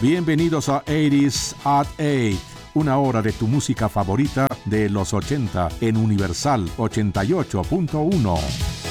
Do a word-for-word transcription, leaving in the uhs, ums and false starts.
Bienvenidos a ochenta at ocho, una hora de tu música favorita de los ochenta en Universal ochenta y ocho punto uno.